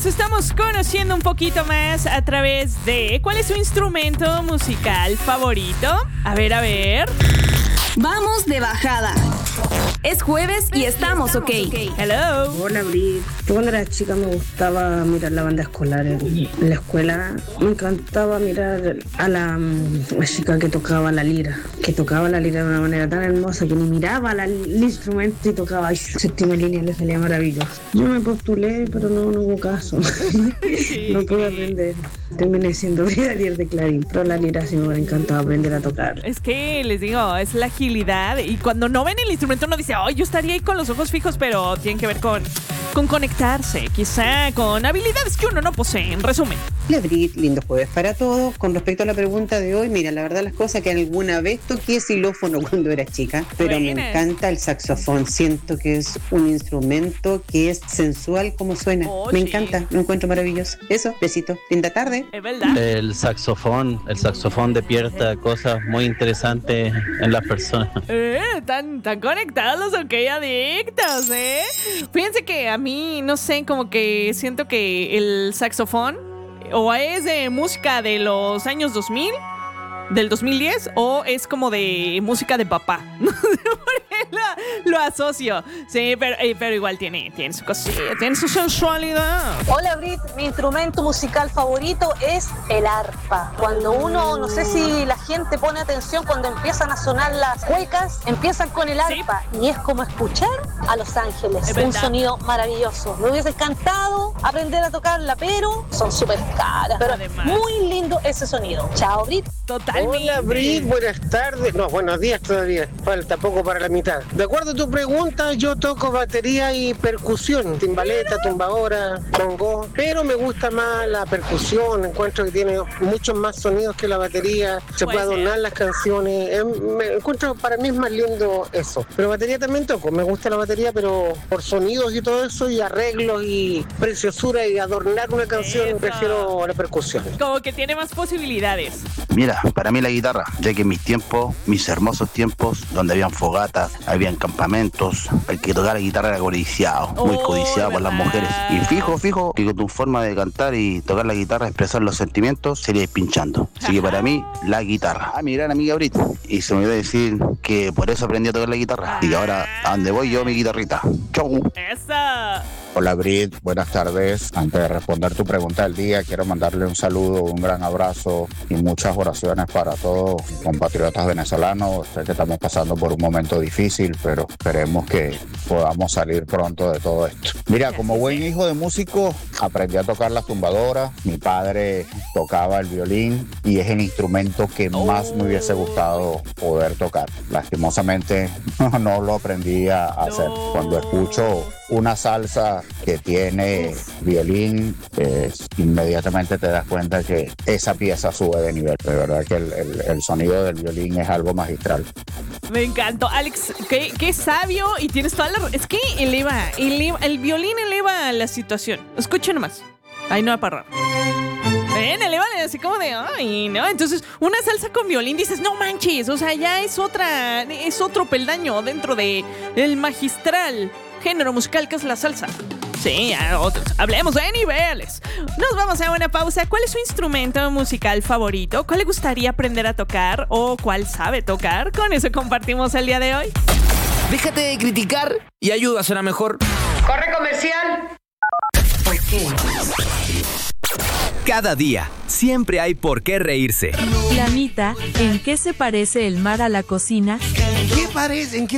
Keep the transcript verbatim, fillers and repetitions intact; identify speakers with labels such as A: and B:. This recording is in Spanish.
A: nos estamos conociendo un poquito más a través de ¿cuál es su instrumento musical favorito? A ver, a ver.
B: Vamos de bajada. Es jueves y estamos ok.
A: Hello.
C: Hola, Brit. Yo cuando era chica me gustaba mirar la banda escolar en, en la escuela. Me encantaba mirar a la, la chica que tocaba la lira. Que tocaba la lira de una manera tan hermosa que ni miraba la, el instrumento y tocaba. Ay, séptima línea le salía maravilloso. Yo me postulé, pero no, no hubo caso. No pude aprender. Terminé siendo brigadier de clarín, pero la lira sí me hubiera encantado aprender a tocar.
A: Es que les digo, es la agilidad. Y cuando no ven el instrumento uno dice, ay, yo estaría ahí con los ojos fijos, pero tiene que ver con, con conectarse, quizá con habilidades que uno no posee, en resumen.
D: Hola, Brit, lindo jueves para todos. Con respecto a la pregunta de hoy, mira, la verdad las cosas que alguna vez toqué xilófono cuando era chica, pero
A: Buena.
D: Me encanta el saxofón. Siento que es un instrumento que es sensual como suena.
A: Oh,
D: me
A: sí.
D: encanta, lo encuentro maravilloso. Eso, besito, linda tarde.
A: Es verdad.
E: El saxofón, el saxofón despierta cosas muy interesantes en las personas.
A: Eh, tan, tan conectados los ok adictos, ¿eh? Fíjense que a mí, no sé, como que siento que el saxofón o es de música de los años dos mil, del dos mil diez, o es como de música de papá. No sé por qué lo, lo asocio. Sí, pero, eh, pero igual tiene, tiene su cosilla, tiene su sensualidad.
F: Hola, Brit, mi instrumento musical favorito es el arpa. Cuando uno, no sé si la gente pone atención, cuando empiezan a sonar las cuecas, empiezan con el arpa, sí. Y es como escuchar a Los Ángeles.
A: Es
F: un
A: verdad.
F: sonido maravilloso. Me hubiese encantado aprender a tocarla, pero son súper caras. Pero
A: Además.
F: muy lindo ese sonido. Chao, Brit.
A: Totalmente.
G: Hola, Brit, buenas tardes. No, buenos días todavía. Falta poco para la mitad. De acuerdo a tu pregunta, yo toco batería y percusión. Timbaleta, tumbadora, bongo. Pero me gusta más la percusión. Encuentro que tiene muchos más sonidos que la batería. Se puede
A: Puede ser.
G: adornar las canciones. Eh, me encuentro, para mí es más lindo eso. Pero batería también toco. Me gusta la batería, pero por sonidos y todo eso, y arreglos y preciosura y adornar una canción,
A: Eso.
G: prefiero la percusión.
A: Como que tiene más posibilidades.
H: Mira, para mí la guitarra, ya que en mis tiempos, mis hermosos tiempos, donde habían fogatas, habían campamentos, el que tocaba la guitarra era codiciado, muy
A: Oh,
H: codiciado por las
A: ¿verdad?
H: mujeres. Y fijo, fijo, que con tu forma de cantar y tocar la guitarra, expresar los sentimientos, sería pinchando. Así que para mí, la guitarra. Ah, mi gran amiga Brit. Y se me olvidó decir que por eso aprendí a tocar la guitarra. Y ahora, ¿a dónde voy yo, mi guitarrita? Chau.
A: Eso.
I: Hola, Brit, buenas tardes. Antes de responder tu pregunta del día, quiero mandarle un saludo, un gran abrazo y muchas oraciones para todos compatriotas venezolanos. Sé que estamos pasando por un momento difícil, pero esperemos que podamos salir pronto de todo esto. Mira, como buen hijo de músico, aprendí a tocar la tumbadora. Mi padre tocaba el violín y es el instrumento que más me hubiese gustado poder tocar. Lastimosamente, no lo aprendí a hacer.
A: No.
I: Cuando escucho una salsa que tiene violín, eh, inmediatamente te das cuenta que esa pieza sube de nivel. De verdad que el, el, el sonido del violín es algo magistral.
A: Me encantó. Alex, qué, qué sabio, y tienes toda la... Es que eleva, eleva, el violín eleva la situación. Escucha nomás. Ahí no va para Ven, eleva así como de, ay, ¿no? Entonces, una salsa con violín, dices, no manches, o sea, ya es otra, es otro peldaño dentro de el magistral género musical que es la salsa. Sí, ya otros. Hablemos de niveles. Nos vamos a una pausa. ¿Cuál es su instrumento musical favorito? ¿Cuál le gustaría aprender a tocar? ¿O cuál sabe tocar? Con eso compartimos el día de hoy.
J: Déjate de criticar y ayuda a ser mejor.
K: ¡Corre comercial!
L: Cada día, siempre hay por qué reírse.
M: Planita, ¿en qué se parece el mar a la cocina?
N: ¿Qué parece? ¿En qué